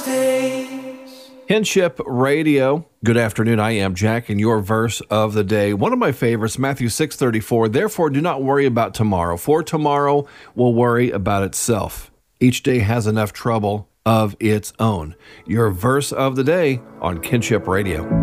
Kinship Radio. Good afternoon. I am Jack, and your verse of the day. One of my favorites, Matthew 6:34. Therefore, do not worry about tomorrow, for tomorrow will worry about itself. Each day has enough trouble of its own. Your verse of the day on Kinship Radio.